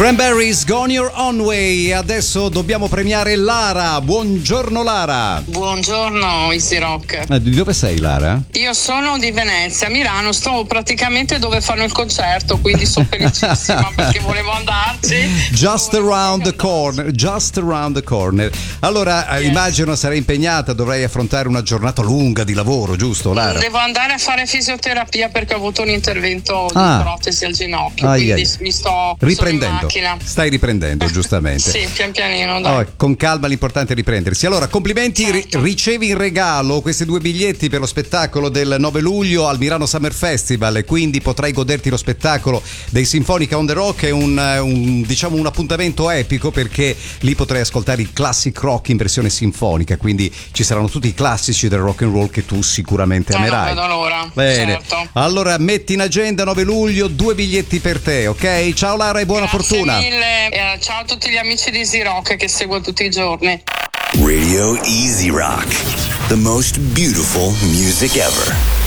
Cranberries, Gone Your Own Way. Adesso dobbiamo premiare Lara. Buongiorno Lara. Buongiorno Easy Rock. Di dove sei Lara? Io sono di Venezia, Milano, sto praticamente dove fanno il concerto, quindi sono felicissima perché volevo andarci. Just around the corner, just around the corner. Allora, Yes. Immagino sarai impegnata, dovrai affrontare una giornata lunga di lavoro, giusto Lara? Devo andare a fare fisioterapia perché ho avuto un intervento di protesi al ginocchio, quindi mi sto riprendendo. Stai riprendendo, giustamente. Sì, pian pianino, dai. Con calma, l'importante è riprendersi. Allora, complimenti, Certo. ricevi in regalo questi 2 biglietti per lo spettacolo del 9 luglio al Milano Summer Festival, e quindi potrai goderti lo spettacolo dei Sinfonica on the Rock. È un appuntamento epico, perché lì potrai ascoltare il classic rock in versione sinfonica, quindi ci saranno tutti i classici del rock and roll che tu sicuramente amerai. Non vedo l'ora. Bene. Certo. Allora metti in agenda 9 luglio 2 biglietti per te, ok? Ciao Lara e buona Grazie fortuna. mille. Ciao a tutti gli amici di Easy Rock che seguo tutti i giorni. Radio Easy Rock, the most beautiful music ever.